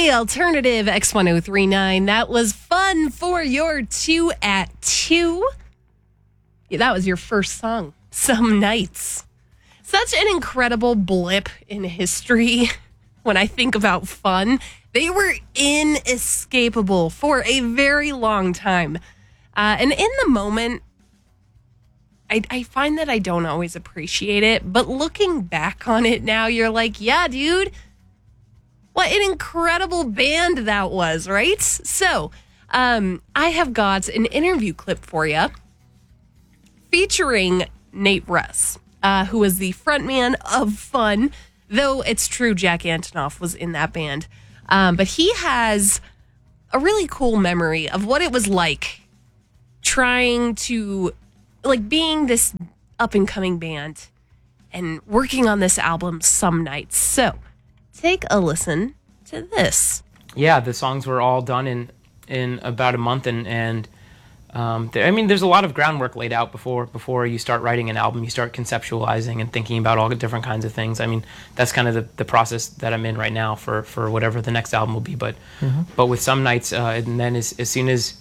The Alternative X1039. That was fun for your 2 at 2. Yeah, that was your first song, Some Nights. Such an incredible blip in history when I think about fun. They were inescapable for a very long time. And in the moment, I find that I don't always appreciate it. But looking back on it now, you're like, yeah, dude, what an incredible band that was, right? So I have got an interview clip for you featuring Nate Ruess, who was the frontman of Fun, though it's true Jack Antonoff was in that band. But he has a really cool memory of what it was like trying to, like, being this up-and-coming band and working on this album Some Nights. So take a listen to this. Yeah, the songs were all done in about a month, and there's a lot of groundwork laid out before you start writing an album. You start conceptualizing and thinking about all the different kinds of things. I mean, that's kind of the process that I'm in right now for whatever the next album will be. But with Some Nights, and then as soon as